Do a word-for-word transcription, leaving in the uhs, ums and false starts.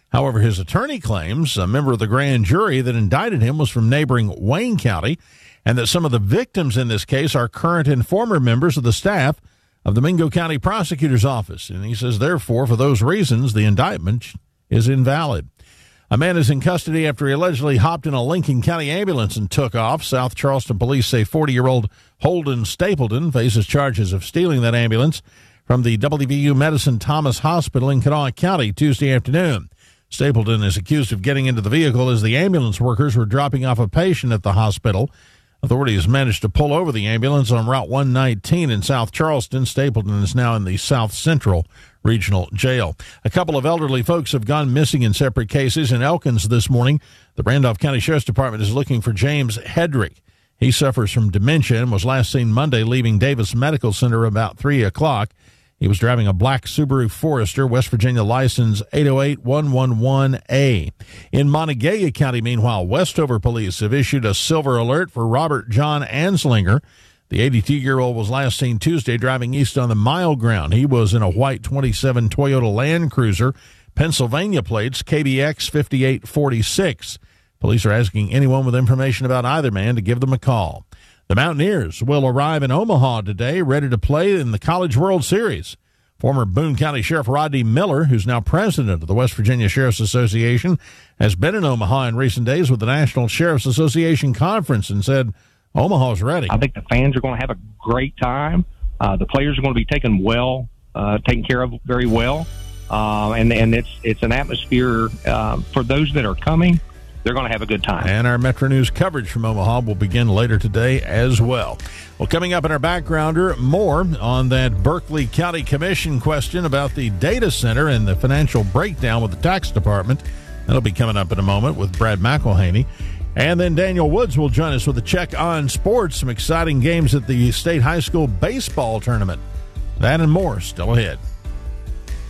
However, his attorney claims a member of the grand jury that indicted him was from neighboring Wayne County, and that some of the victims in this case are current and former members of the staff of the Mingo County Prosecutor's Office. And he says, therefore, for those reasons, the indictment is invalid. A man is in custody after he allegedly hopped in a Lincoln County ambulance and took off. South Charleston police say forty-year-old Holden Stapleton faces charges of stealing that ambulance from the W V U Medicine Thomas Hospital in Kanawha County Tuesday afternoon. Stapleton is accused of getting into the vehicle as the ambulance workers were dropping off a patient at the hospital. Authorities managed to pull over the ambulance on Route one nineteen in South Charleston. Stapleton is now in the South Central Regional Jail. A couple of elderly folks have gone missing in separate cases. In Elkins this morning, the Randolph County Sheriff's Department is looking for James Hedrick. He suffers from dementia and was last seen Monday leaving Davis Medical Center about three o'clock. He was driving a black Subaru Forester, West Virginia license eight oh eight one one one A. In Montague County, meanwhile, Westover police have issued a silver alert for Robert John Anslinger. The eighty-two-year-old was last seen Tuesday driving east on the Mile Ground. He was in a white twenty-seven Toyota Land Cruiser, Pennsylvania plates, K B X fifty-eight forty-six. Police are asking anyone with information about either man to give them a call. The Mountaineers will arrive in Omaha today, ready to play in the College World Series. Former Boone County Sheriff Rodney Miller, who's now president of the West Virginia Sheriff's Association, has been in Omaha in recent days with the National Sheriff's Association Conference and said Omaha's ready. I think the fans are going to have a great time. Uh, the players are going to be taken well, uh, taken care of very well, uh, and and it's it's an atmosphere uh, for those that are coming. They're going to have a good time. And our Metro News coverage from Omaha will begin later today as well. Well, coming up in our backgrounder, more on that Berkeley County Commission question about the data center and the financial breakdown with the tax department. That'll be coming up in a moment with Brad McElhaney. And then Daniel Woods will join us with a check on sports, some exciting games at the State High School baseball tournament. That and more still ahead.